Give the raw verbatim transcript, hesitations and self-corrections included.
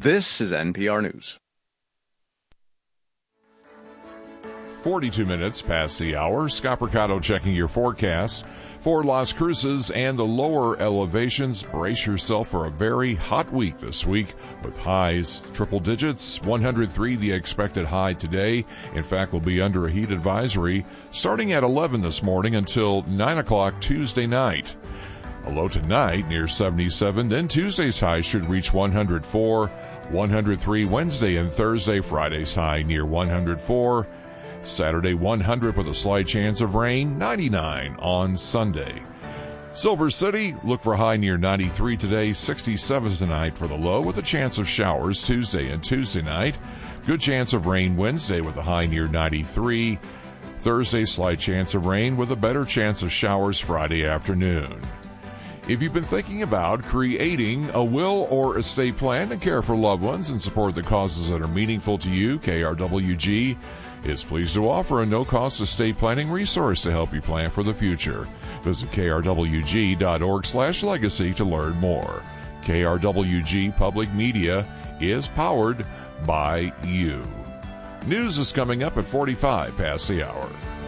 This is N P R News. forty-two minutes past the hour. Scott Percato checking your forecast. For Las Cruces and the lower elevations, brace yourself for a very hot week this week with highs triple digits. one hundred three the expected high today. In fact, we'll be under a heat advisory starting at eleven this morning until nine o'clock Tuesday night. A low tonight near seventy-seven. Then Tuesday's high should reach one hundred four. one hundred three Wednesday and Thursday. Friday's high near one hundred four. Saturday one hundred with a slight chance of rain, ninety-nine on Sunday. Silver City, look for a high near ninety-three today, sixty-seven tonight for the low with a chance of showers Tuesday and Tuesday night. Good chance of rain Wednesday with a high near ninety-three. Thursday, slight chance of rain with a better chance of showers Friday afternoon. If you've been thinking about creating a will or estate plan to care for loved ones and support the causes that are meaningful to you, K R W G is pleased to offer a no-cost estate planning resource to help you plan for the future. Visit K R W G dot org slash legacy to learn more. K R W G Public Media is powered by you. News is coming up at forty-five past the hour.